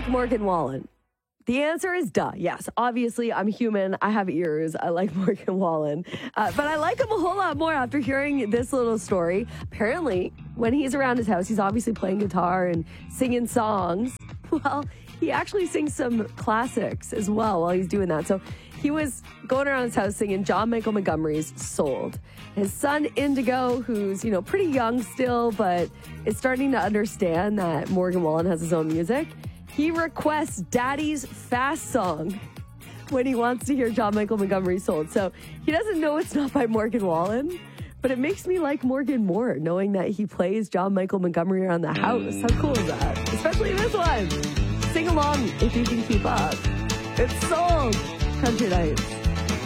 like Morgan Wallen? The answer is duh. Yes, obviously, I'm human. I have ears. I like Morgan Wallen. But I like him a whole lot more after hearing this little story. Apparently, when he's around his house, he's obviously playing guitar and singing songs. Well, he actually sings some classics as well while he's doing that. So he was going around his house singing John Michael Montgomery's Sold. His son, Indigo, who's, pretty young still, but is starting to understand that Morgan Wallen has his own music. He requests Daddy's Fast Song when he wants to hear John Michael Montgomery Sold. So he doesn't know it's not by Morgan Wallen, but it makes me like Morgan more, knowing that he plays John Michael Montgomery around the house. How cool is that? Especially this one. Sing along if you can keep up. It's Sold. Country Nights.